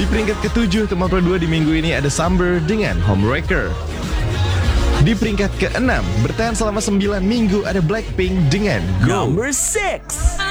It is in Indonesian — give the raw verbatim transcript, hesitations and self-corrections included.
peringkat ketujuh teman Pro dua di minggu ini ada Summer dengan Homewrecker. Di peringkat keenam bertahan selama sembilan minggu ada Blackpink dengan Go. Number six.